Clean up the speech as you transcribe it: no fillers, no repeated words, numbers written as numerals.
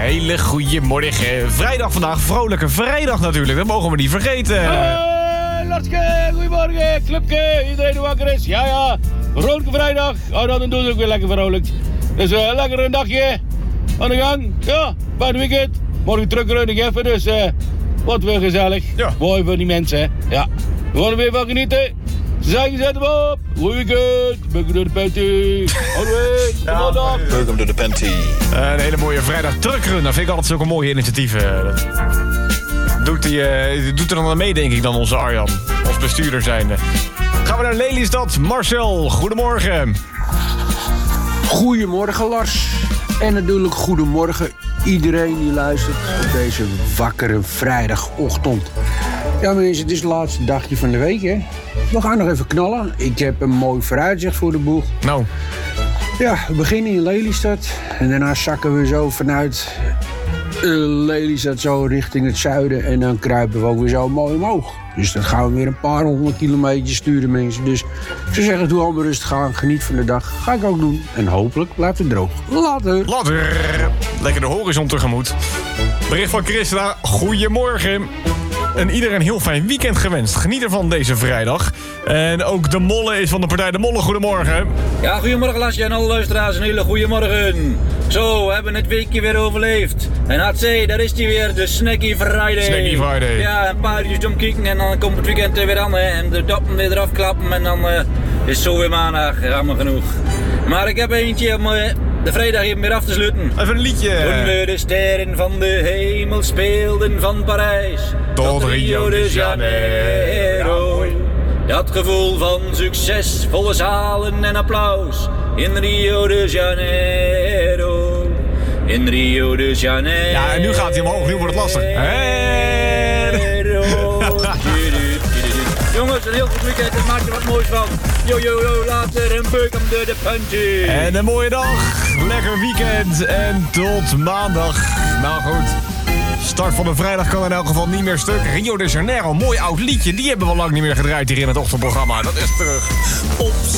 hele goede morgen. Vrijdag vandaag, vrolijke vrijdag natuurlijk, dat mogen we niet vergeten. Lartske, goedemorgen, clubke, iedereen die wakker is. Ja, vrolijke vrijdag. Oh, dan doen ze ook weer lekker vrolijk. Dus lekker een dagje aan de gang. Ja, fijn weekend. Morgen terugrunnen even, dus wat weer gezellig. Ja. Mooi voor die mensen, hè. Ja, we gaan er weer van genieten. Ze zeggen, zet hem op. Goeie weekend. Beuken door de panty. Maandag. Welkom door de panty. Een hele mooie vrijdag truckrun, dat vind ik altijd zulke mooie initiatieven. Dat doet er dan aan mee, denk ik, dan onze Arjan. Als bestuurder zijnde. Gaan we naar Lelystad. Marcel, goedemorgen. Goedemorgen Lars. En natuurlijk goedemorgen iedereen die luistert op deze wakkere vrijdagochtend. Ja mensen, het is het laatste dagje van de week hè. We gaan nog even knallen. Ik heb een mooi vooruitzicht voor de boeg. Nou. Ja, we beginnen in Lelystad. En daarna zakken we zo vanuit Lelystad zo richting het zuiden. En dan kruipen we ook weer zo mooi omhoog. Dus dan gaan we weer een paar 100 kilometer sturen mensen. Dus ik zou zeggen, doe allemaal rustig aan. Geniet van de dag. Ga ik ook doen. En hopelijk blijft het droog. Later. Lekker de horizon tegemoet. Bericht van Christa. Goedemorgen. En iedereen een heel fijn weekend gewenst. Geniet ervan deze vrijdag. En ook de Molle is van de partij De Molle. Goedemorgen. Ja, goedemorgen Lasje en alle luisteraars. Een hele goede morgen. Zo, we hebben het weekje weer overleefd. En had zij, daar is die weer, de Snacky Friday. Snacky Friday. Ja, een paar uurtjes omkijken en dan komt het weekend er weer aan. Hè, en de doppen weer eraf klappen en dan is het zo weer maandag. Allemaal genoeg. Maar ik heb eentje om de vrijdag even weer af te sluiten. Even een liedje. Toen we de sterren van de hemel speelden van Parijs tot Rio de Janeiro. Dat gevoel van succes, volle zalen en applaus in Rio de Janeiro. In Rio de Janeiro. Ja, en nu gaat hij omhoog, nu wordt het lastig. Jongens, een heel goed weekend, en maak er wat moois van. Yo, later en welkom door de panty. En een mooie dag, lekker weekend en tot maandag. Nou goed, start van de vrijdag kan in elk geval niet meer stuk. Rio de Janeiro, mooi oud liedje, die hebben we lang niet meer gedraaid hier in het ochtendprogramma. Dat is terug op